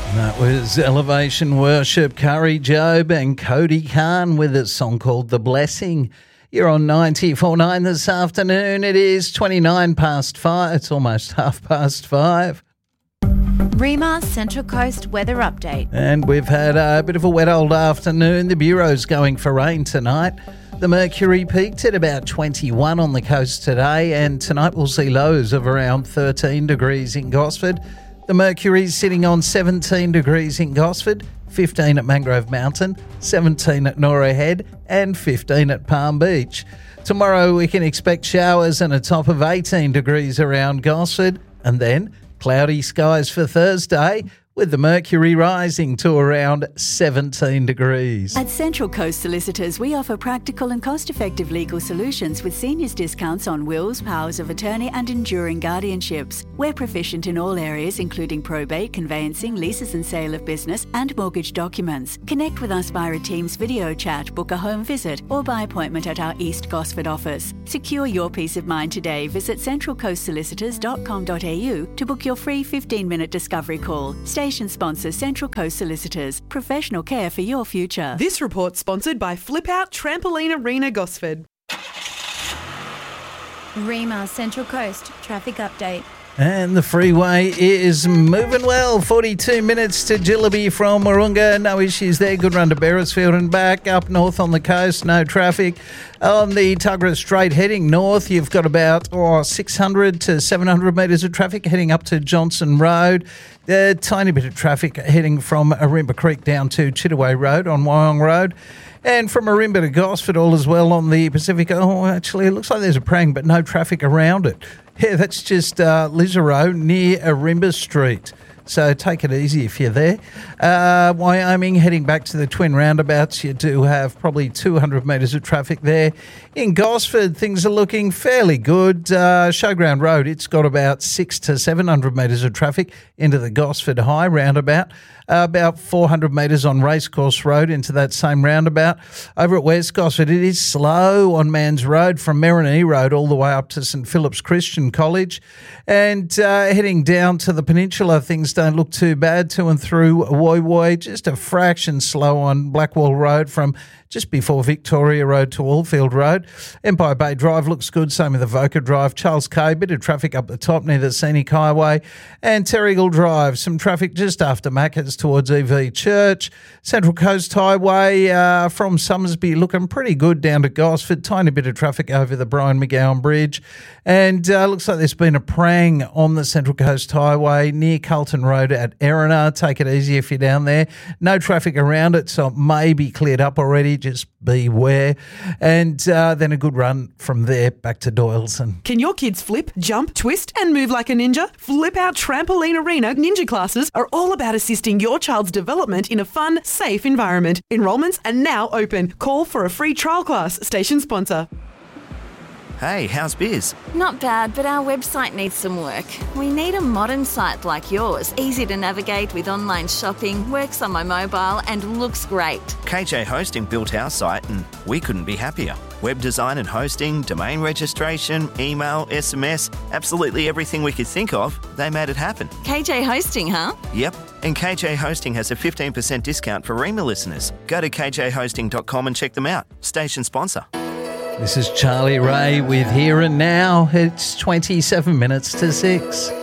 That was Elevation Worship, Curry Job and Cody Khan with a song called The Blessing. You're on 94.9 this afternoon. It is 29 past 5. It's almost 5:30. REMA Central Coast weather update. And we've had a bit of a wet old afternoon. The Bureau's going for rain tonight. The mercury peaked at about 21 on the coast today, and tonight we'll see lows of around 13 degrees in Gosford. The mercury's sitting on 17 degrees in Gosford, 15 at Mangrove Mountain, 17 at Nora Head and 15 at Palm Beach. Tomorrow we can expect showers and a top of 18 degrees around Gosford, and then cloudy skies for Thursday, with the mercury rising to around 17 degrees. At Central Coast Solicitors, we offer practical and cost-effective legal solutions with seniors discounts on wills, powers of attorney and enduring guardianships. We're proficient in all areas including probate, conveyancing, leases and sale of business and mortgage documents. Connect with us via a Teams video chat, book a home visit or by appointment at our East Gosford office. Secure your peace of mind today. Visit centralcoastsolicitors.com.au to book your free 15-minute discovery call. Station sponsor Central Coast Solicitors. Professional care for your future. This report sponsored by Flip Out Trampoline Arena Gosford. REMA Central Coast traffic update. And the freeway is moving well. 42 minutes to Jillaby from Warunga. No issues there. Good run to Beresfield and back. Up north on the coast, no traffic. On the Tuggerah Strait heading north, you've got about 600 to 700 metres of traffic heading up to Johnson Road. A tiny bit of traffic heading from Arimba Creek down to Chittaway Road on Wyong Road. And from Arimba to Gosford all as well on the Pacific. Oh, actually, it looks like there's a prang, but no traffic around it. Yeah, that's just Lizaro near Arimba Street. So take it easy if you're there. Wyoming, heading back to the twin roundabouts, you do have probably 200 metres of traffic there. In Gosford, things are looking fairly good. Showground Road, it's got about 600 to 700 metres of traffic into the Gosford High roundabout. About 400 metres on Racecourse Road into that same roundabout. Over at West Gosford, it is slow on Mans Road from Merrinee Road all the way up to St Philip's Christian College. And heading down to the peninsula, things don't look too bad to and through Woy Woy. Just a fraction slow on Blackwall Road from just before Victoria Road to Allfield Road. Empire Bay Drive looks good, same with Avoca Drive. Charles Cay, bit of traffic up the top near the Scenic Highway. And Terrigal Drive, some traffic just after Macca's towards EV Church. Central Coast Highway from Summersby looking pretty good down to Gosford. Tiny bit of traffic over the Brian McGowan Bridge. And looks like there's been a prang on the Central Coast Highway near Carlton Road at Erina. Take it easy if you're down there. No traffic around it, so it may be cleared up already. Just beware. And then a good run from there back to Doyleson. Can your kids flip, jump, twist and move like a ninja? Flip Out Trampoline Arena ninja classes are all about assisting your child's development in a fun, safe environment. Enrollments are now open. Call for a free trial class. Station sponsor. Hey, how's biz? Not bad, but our website needs some work. We need a modern site like yours, easy to navigate with online shopping, works on my mobile and looks great. KJ Hosting built our site and we couldn't be happier. Web design and hosting, domain registration, email, SMS, absolutely everything we could think of, they made it happen. KJ Hosting, huh? Yep, and KJ Hosting has a 15% discount for REMA listeners. Go to kjhosting.com and check them out. Station sponsor. This is Charlie Ray with Here and Now. It's 27 minutes to 6.